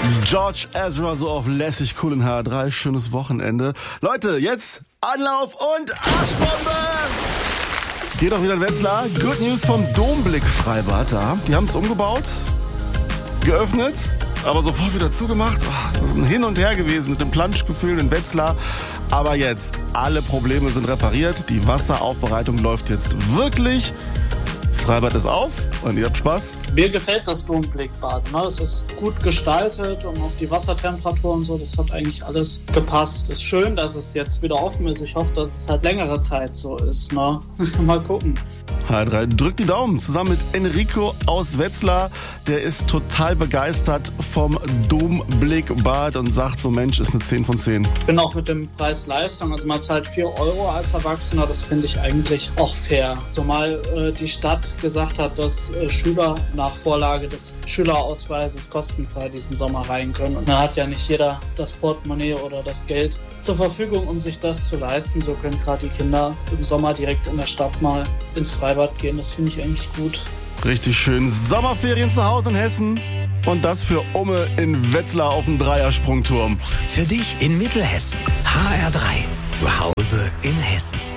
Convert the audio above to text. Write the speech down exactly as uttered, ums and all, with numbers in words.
George Ezra so auf lässig cool in H R drei. Schönes Wochenende. Leute, jetzt Anlauf und Arschbombe! Geht auch wieder in Wetzlar. Good News vom Domblick-Freibad da. Die haben es umgebaut, geöffnet, aber sofort wieder zugemacht. Oh, das ist ein Hin und Her gewesen mit dem Planschgefühl in Wetzlar. Aber jetzt, alle Probleme sind repariert. Die Wasseraufbereitung läuft jetzt wirklich. Freibad ist auf und ihr habt Spaß. Mir gefällt das Domblickbad. Ne? Es ist gut gestaltet und auch die Wassertemperatur und so, das hat eigentlich alles gepasst. Ist schön, dass es jetzt wieder offen ist. Ich hoffe, dass es halt längere Zeit so ist. Ne? Mal gucken. H R drei drückt die Daumen zusammen mit Enrico aus Wetzlar. Der ist total begeistert vom Domblickbad und sagt so, Mensch, ist eine zehn von zehn. Ich bin auch mit dem Preis-Leistung, also man zahlt vier Euro als Erwachsener, das finde ich eigentlich auch fair. Zumal äh, die Stadt gesagt hat, dass äh, Schüler nach Vorlage des Schülerausweises kostenfrei diesen Sommer rein können. Und da hat ja nicht jeder das Portemonnaie oder das Geld zur Verfügung, um sich das zu leisten. So können gerade die Kinder im Sommer direkt in der Stadt mal ins Freibad gehen. Das finde ich eigentlich gut. Richtig schön. Sommerferien zu Hause in Hessen. Und das für Umme in Wetzlar auf dem Dreiersprungturm. Für dich in Mittelhessen. H R drei. Zu Hause in Hessen.